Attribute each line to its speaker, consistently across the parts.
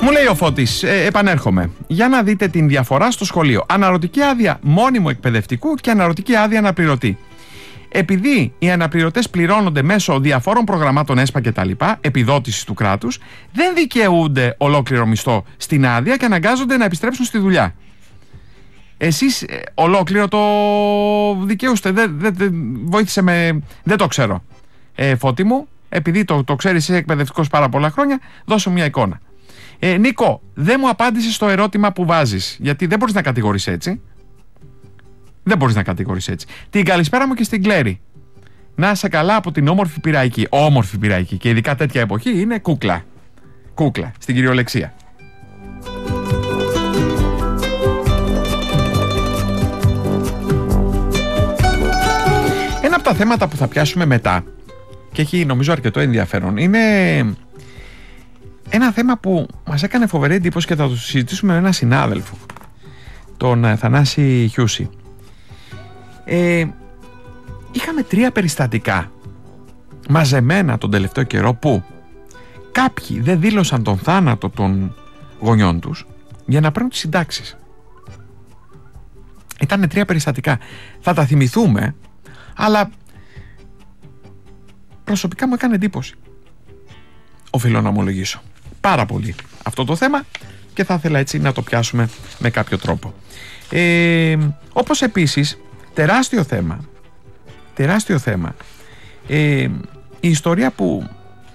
Speaker 1: Μου λέει ο Φώτης, επανέρχομαι. Για να δείτε την διαφορά στο σχολείο. Αναρωτική άδεια μόνιμου εκπαιδευτικού και αναρωτική άδεια αναπληρωτή. Επειδή οι αναπληρωτές πληρώνονται μέσω διαφόρων προγραμμάτων ΕΣΠΑ κτλ., επιδότησης του κράτους, δεν δικαιούνται ολόκληρο μισθό στην άδεια και αναγκάζονται να επιστρέψουν στη δουλειά. Εσείς ολόκληρο το δικαιούστε? Βοήθησε με. Δεν το ξέρω. Φώτη μου, επειδή το ξέρεις, είσαι εκπαιδευτικός πάρα πολλά χρόνια, δώσω μια εικόνα. Νίκο, δεν μου απάντησες στο ερώτημα που βάζεις, γιατί δεν μπορείς να κατηγορείς έτσι. Δεν μπορείς να κατηγορείς έτσι. Την καλησπέρα μου και στην Κλέρη. Να είσαι καλά από την όμορφη Πειραϊκή. Όμορφη Πειραϊκή. Και ειδικά τέτοια εποχή είναι κούκλα. Κούκλα, στην κυριολεξία. Ένα από τα θέματα που θα πιάσουμε μετά, και έχει νομίζω αρκετό ενδιαφέρον, είναι ένα θέμα που μας έκανε φοβερή εντύπωση και θα το συζητήσουμε με έναν συνάδελφο, τον Θανάση Χιούση. Είχαμε 3 περιστατικά μαζεμένα τον τελευταίο καιρό που κάποιοι δεν δήλωσαν τον θάνατο των γονιών τους για να παίρνουν τις συντάξεις. Ήτανε 3 περιστατικά. Θα τα θυμηθούμε, αλλά προσωπικά μου έκανε εντύπωση. Οφείλω να ομολογήσω πάρα πολύ αυτό το θέμα και θα ήθελα έτσι να το πιάσουμε με κάποιο τρόπο. Όπως επίσης τεράστιο θέμα η ιστορία που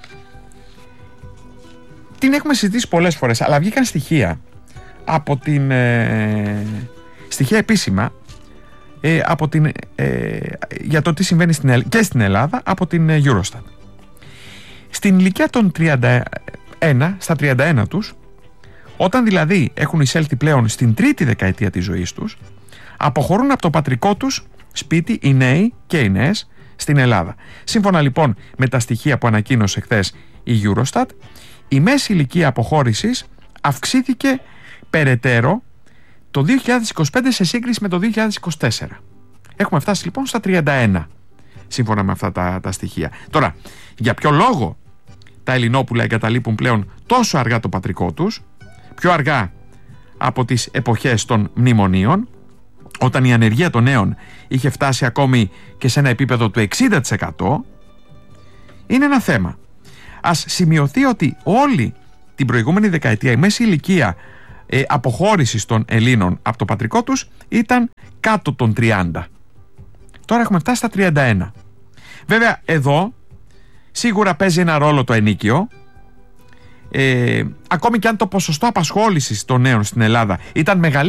Speaker 1: την έχουμε συζητήσει πολλές φορές, αλλά βγήκαν στοιχεία από την στοιχεία επίσημα από την, για το τι συμβαίνει και στην Ελλάδα από την Eurostat. Στην ηλικία των 31, στα 31 τους, όταν δηλαδή έχουν εισέλθει πλέον στην 3η δεκαετία της ζωής τους, αποχωρούν από το πατρικό τους σπίτι οι νέοι και οι νέες στην Ελλάδα. Σύμφωνα λοιπόν με τα στοιχεία που ανακοίνωσε χθες η Eurostat, η μέση ηλικία αποχώρησης αυξήθηκε περαιτέρω το 2025 σε σύγκριση με το 2024. Έχουμε φτάσει λοιπόν στα 31, σύμφωνα με αυτά τα στοιχεία. Τώρα, για ποιο λόγο τα Ελληνόπουλα εγκαταλείπουν πλέον τόσο αργά το πατρικό τους, πιο αργά από τις εποχές των μνημονίων, όταν η ανεργία των νέων είχε φτάσει ακόμη και σε ένα επίπεδο του 60%, είναι ένα θέμα. Ας σημειωθεί ότι όλη την προηγούμενη δεκαετία η μέση ηλικία αποχώρησης των Ελλήνων από το πατρικό τους ήταν κάτω των 30. Τώρα έχουμε φτάσει στα 31. Βέβαια εδώ σίγουρα παίζει ένα ρόλο το ενίκιο, ακόμη και αν το ποσοστό απασχόλησης των νέων στην Ελλάδα ήταν μεγαλύτερο